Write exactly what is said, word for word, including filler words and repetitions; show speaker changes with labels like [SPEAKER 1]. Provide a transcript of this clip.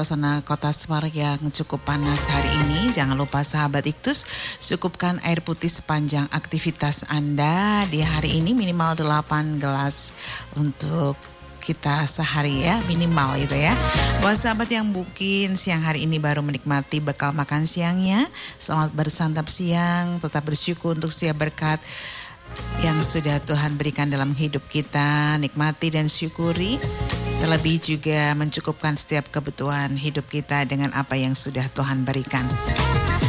[SPEAKER 1] suasana kota Semarang yang cukup panas hari ini. Jangan lupa sahabat Iktus, cukupkan air putih sepanjang aktivitas Anda di hari ini minimal delapan gelas untuk kita sehari ya, minimal itu ya. Buat sahabat yang mungkin siang hari ini baru menikmati bekal makan siangnya, selamat bersantap siang, tetap bersyukur untuk setiap berkat yang sudah Tuhan berikan dalam hidup kita, nikmati dan syukuri. Terlebih juga mencukupkan setiap kebutuhan hidup kita dengan apa yang sudah Tuhan berikan.